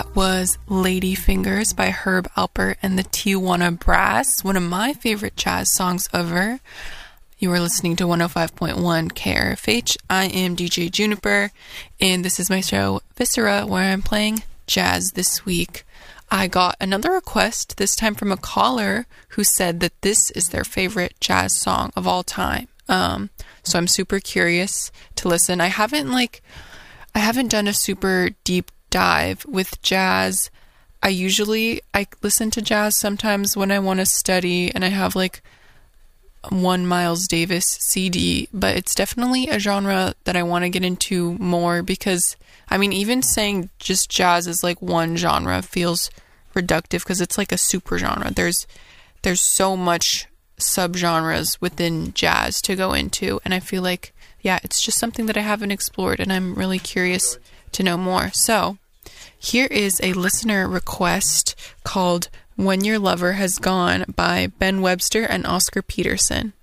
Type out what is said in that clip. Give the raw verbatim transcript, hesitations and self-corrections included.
That was Lady Fingers by Herb Alpert and the Tijuana Brass, one of my favorite jazz songs ever. You are listening to one oh five point one K R F H. I am D J Juniper, and this is my show, Viscera, where I'm playing jazz this week. I got another request, this time from a caller who said that this is their favorite jazz song of all time. Um, so I'm super curious to listen. I haven't, like, I haven't done a super deep dive with jazz. I usually, I listen to jazz sometimes when I want to study, and I have, like, one Miles Davis C D, but it's definitely a genre that I want to get into more because, I mean, even saying just jazz is like one genre feels reductive because it's like a super genre. There's there's so much subgenres within jazz to go into, and I feel like, yeah, it's just something that I haven't explored, and I'm really curious to know more. So here is a listener request called When Your Lover Has Gone by Ben Webster and Oscar Peterson.